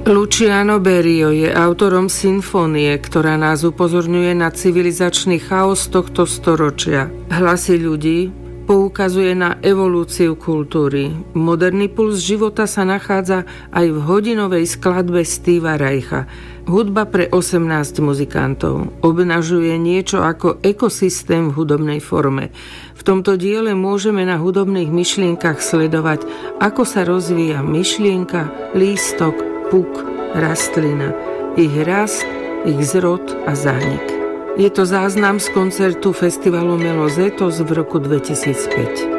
Luciano Berio je autorom symfónie, ktorá nás upozorňuje na civilizačný chaos tohto storočia. Hlasy ľudí poukazuje na evolúciu kultúry. Moderný puls života sa nachádza aj v hodinovej skladbe Steva Reicha. Hudba pre 18 muzikantov obnažuje niečo ako ekosystém v hudobnej forme. V tomto diele môžeme na hudobných myšlienkach sledovať, ako sa rozvíja myšlienka, lístok, puk, rastlina, ich rast, ich zrod a zánik. Je to záznam z koncertu festivalu Melozetos v roku 2005.